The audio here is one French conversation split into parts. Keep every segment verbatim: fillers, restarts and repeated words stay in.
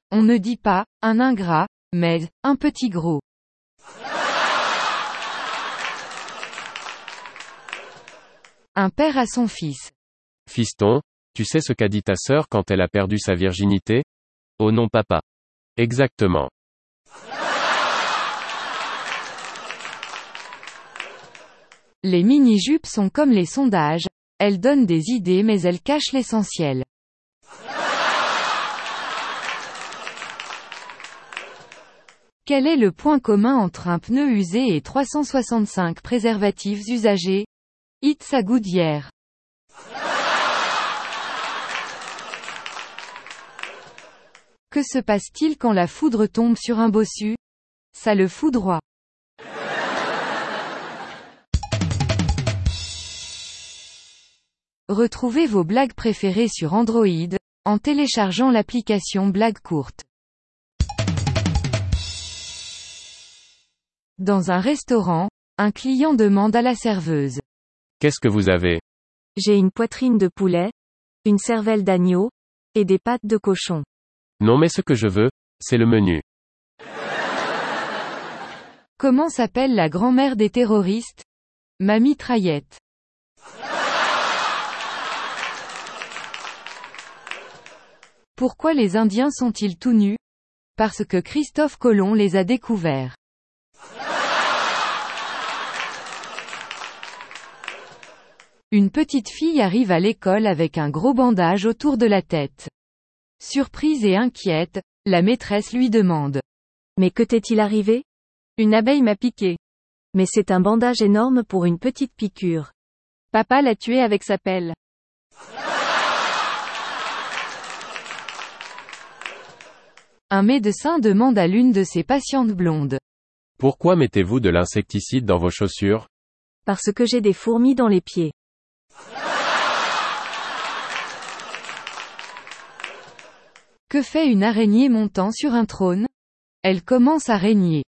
On ne dit pas, un ingrat, mais, un petit gros. Un père à son fils. Fiston, tu sais ce qu'a dit ta sœur quand elle a perdu sa virginité? Oh non papa. Exactement. Les mini-jupes sont comme les sondages, elles donnent des idées mais elles cachent l'essentiel. Quel est le point commun entre un pneu usé et trois cent soixante-cinq préservatifs usagés? It's a Goodyear. Que se passe-t-il quand la foudre tombe sur un bossu? Ça le foudroie. Retrouvez vos blagues préférées sur Android, en téléchargeant l'application Blagues courtes. Dans un restaurant, un client demande à la serveuse. Qu'est-ce que vous avez? J'ai une poitrine de poulet, une cervelle d'agneau, et des pattes de cochon. Non mais ce que je veux, c'est le menu. Comment s'appelle la grand-mère des terroristes? Ma mitraillette. Pourquoi les Indiens sont-ils tout nus? Parce que Christophe Colomb les a découverts. Une petite fille arrive à l'école avec un gros bandage autour de la tête. Surprise et inquiète, la maîtresse lui demande. Mais que t'est-il arrivé? Une abeille m'a piqué. Mais c'est un bandage énorme pour une petite piqûre. Papa l'a tué avec sa pelle. Un médecin demande à l'une de ses patientes blondes. Pourquoi mettez-vous de l'insecticide dans vos chaussures? Parce que j'ai des fourmis dans les pieds. Que fait une araignée montant sur un trône? Elle commence à régner.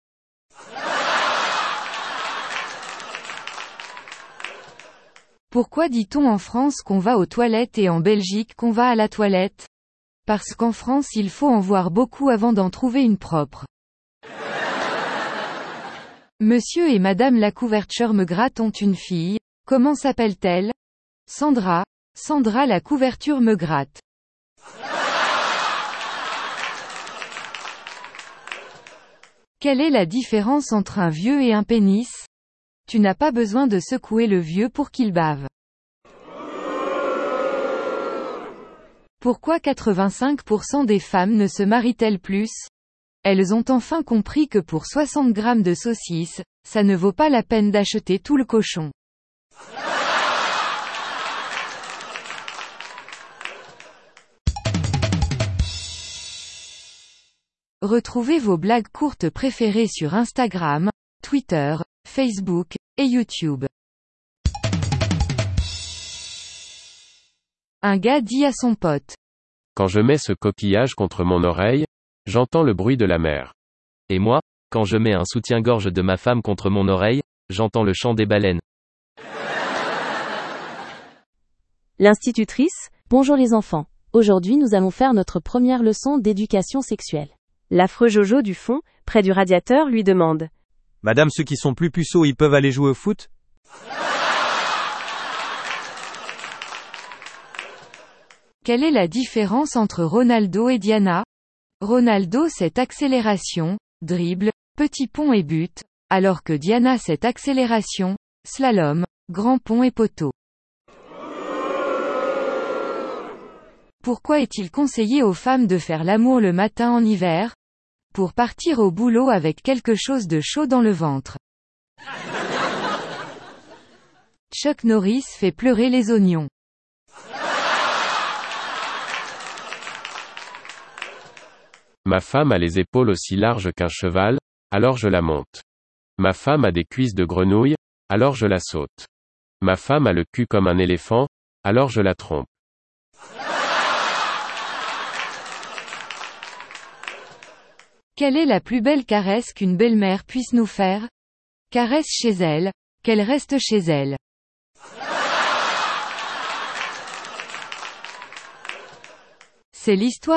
Pourquoi dit-on en France qu'on va aux toilettes et en Belgique qu'on va à la toilette? Parce qu'en France il faut en voir beaucoup avant d'en trouver une propre. Monsieur et Madame la couverture me gratte ont une fille, comment s'appelle-t-elle? Sandra, Sandra la couverture me gratte. Quelle est la différence entre un vieux et un pénis? Tu n'as pas besoin de secouer le vieux pour qu'il bave. Pourquoi quatre-vingt-cinq pour cent des femmes ne se marient-elles plus? Elles ont enfin compris que pour soixante grammes de saucisses, ça ne vaut pas la peine d'acheter tout le cochon. Retrouvez vos blagues courtes préférées sur Instagram, Twitter, Facebook, et YouTube. Un gars dit à son pote. Quand je mets ce coquillage contre mon oreille, j'entends le bruit de la mer. Et moi, quand je mets un soutien-gorge de ma femme contre mon oreille, j'entends le chant des baleines. L'institutrice, bonjour les enfants. Aujourd'hui nous allons faire notre première leçon d'éducation sexuelle. L'affreux Jojo du fond, près du radiateur, lui demande. Madame, ceux qui sont plus puceaux, ils peuvent aller jouer au foot? Quelle est la différence entre Ronaldo et Diana? Ronaldo c'est accélération, dribble, petit pont et but, alors que Diana c'est accélération, slalom, grand pont et poteau. Pourquoi est-il conseillé aux femmes de faire l'amour le matin en hiver? Pour partir au boulot avec quelque chose de chaud dans le ventre. Chuck Norris fait pleurer les oignons. Ma femme a les épaules aussi larges qu'un cheval, alors je la monte. Ma femme a des cuisses de grenouille, alors je la saute. Ma femme a le cul comme un éléphant, alors je la trompe. Quelle est la plus belle caresse qu'une belle-mère puisse nous faire? Caresse chez elle, qu'elle reste chez elle. C'est l'histoire